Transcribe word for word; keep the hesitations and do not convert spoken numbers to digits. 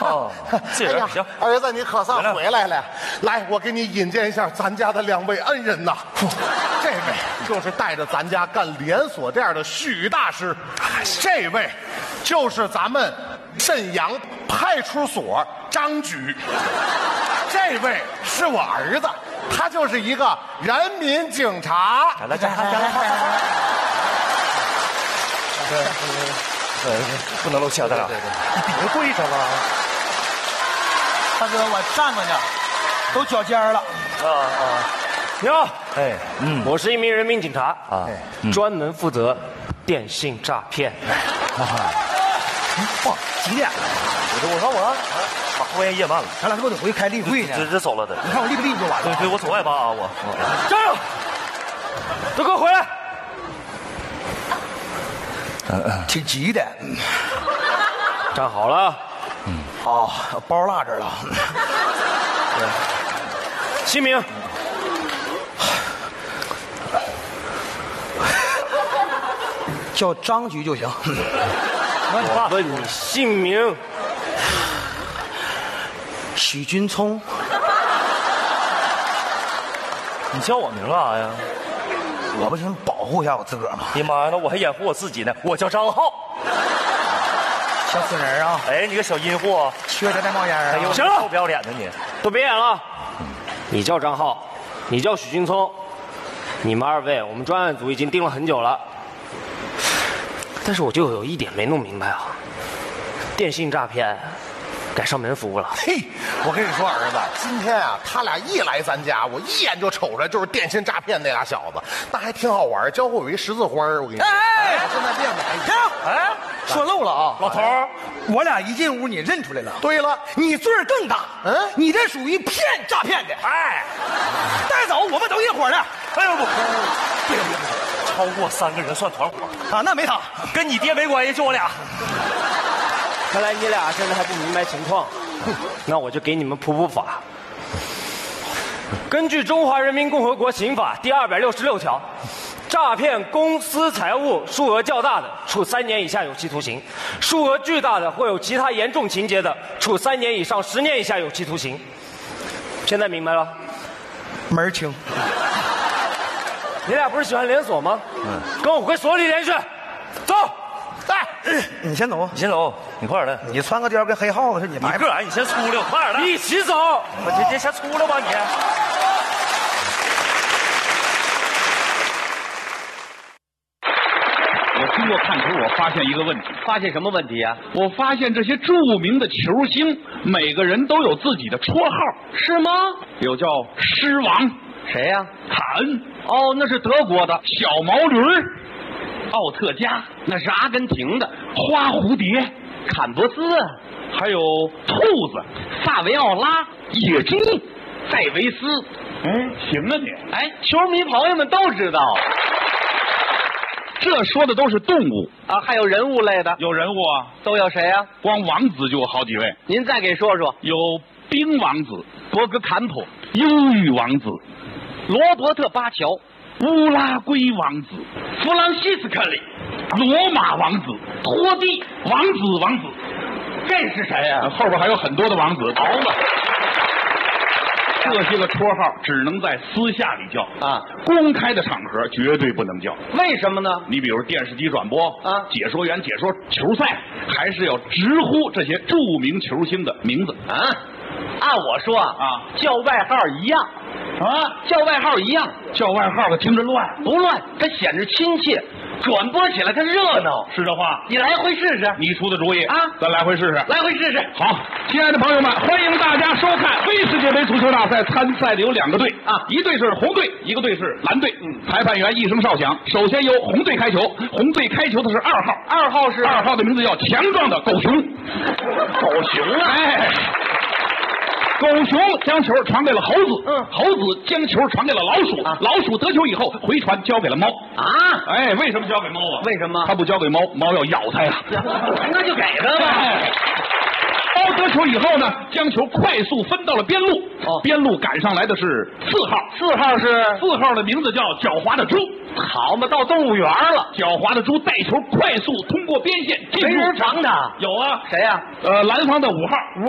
哦，这人行。 儿子，你可算回来了。来，我给你引荐一下咱家的两位恩人呐。这位就是带着咱家干连锁店的许大师，这位就是咱们沈阳派出所张局，这位是我儿子，他就是一个人民警察。 来来来来来来。呃，不能露馅的了。对对，别跪着了。 大哥，我站着呢，都脚尖了。 啊啊！ 你好， 哎，嗯， 我是一名人民警察啊，专门负责电信诈骗。 哇，几点了？ 我说我，妈，后院夜慢了， 咱俩是不是得回去开例会呢？ 这这走了的。 你看我立不立就完了。 对对，我走外吧啊，我。 站住！都给我回来！ 嗯嗯，挺急的。 站好了。 嗯。哦，包落这儿了。 姓名。 叫张局就行。 我问你姓名。 许君聪。 你叫我名干啥呀？ 我不行，保护一下我自个儿吗？ 你妈呀，那我还掩护我自己呢。我叫张浩。 小死人啊！ 哎，你个小阴货， 缺德带冒烟啊！ 哎呦， 行了， 臭不要脸的你！ 都别演了。你叫张浩，你叫许君聪，你们二位我们专案组已经盯了很久了。但是我就有一点没弄明白啊，电信诈骗改上门服务了。 嘿，我跟你说，儿子，今天啊，他俩一来咱家，我一眼就瞅出来就是电信诈骗那俩小子，那还挺好玩，教会我一十字花我跟你说。 哎， 现在变的， 停！哎，说漏了啊， 老头儿， 我俩一进屋你认出来了。 对了， 你罪儿更大， 嗯， 你这属于骗诈骗的。哎，带走，我们都一伙的。 哎呦不，别别别，超过三个人算团伙啊，那没他， 跟你爹没关系，就我俩。 看来你俩现在还不明白情况，那我就给你们普普法。根据《中华人民共和国刑法》第二百六十六条，诈骗公私财物数额较大的，处三年以下有期徒刑；数额巨大的或有其他严重情节的，处三年以上十年以下有期徒刑。现在明白了？ 门儿清。 你俩不是喜欢连锁吗？嗯，跟我回所里连去。走。 来，你先走， 你先走，你快点的。 你穿个貂跟黑耗子似的，你你个矮，你先出溜，快点的。 一起走。 我这这先出溜吧你。 我经过看球，我发现一个问题。 发现什么问题啊？ 我发现这些著名的球星，每个人都有自己的绰号， 是吗？ 有叫狮王， 谁呀、啊？ 卡恩。 哦，那是德国的。 小毛驴，奥特加， 那是阿根廷的。 花蝴蝶， 坎博斯， 还有兔子， 萨维奥拉， 野猪，戴维斯。哎，行啊你。 哎，球迷朋友们都知道。 这说的都是动物啊，还有人物类的。 有人物啊， 都有谁啊？ 光王子就有好几位。 您再给说说。 有冰王子、 博格坎普、 忧郁王子、 罗伯特巴乔、 乌拉圭王子、 弗朗西斯科里、 罗马王子、 托蒂、 王子王子。 这是谁呀、 啊？后边还有很多的王子。 好嘛。 这些个绰号只能在私下里叫啊， 公开的场合绝对不能叫。 为什么呢？ 你比如电视机转播啊， 解说员解说球赛，还是要直呼这些著名球星的名字啊。按我说啊， 啊， 叫外号一样啊， 叫外号一样， 叫外号可听着乱， 不乱，它显着亲切，转播起来它热闹。 是这话， 你来回试试。 你出的主意啊， 咱来回试试， 来回试试。 好，亲爱的朋友们，欢迎大家收看非世界杯足球大赛。参赛的有两个队啊， 一队是红队，一个队是蓝队。嗯，裁判员一声哨响，首先由红队开球。红队开球的是二号， 二号是二号的名字叫强壮的狗熊。 狗熊啊！ 哎。狗熊将球传给了猴子， 嗯， 猴子将球传给了老鼠， 啊， 老鼠得球以后回传交给了猫。 啊， 哎，为什么交给猫啊？ 为什么？ 他不交给猫，猫要咬他呀。 那就给他吧。 哎，猫得球以后呢，将球快速分到了边路。 哦， 边路赶上来的是四号， 四号是四号的名字叫狡猾的猪。 好嘛，到动物园了。 狡猾的猪带球快速通过边线进入。 没人防他。 有啊， 谁呀、啊？ 呃，蓝方的五号。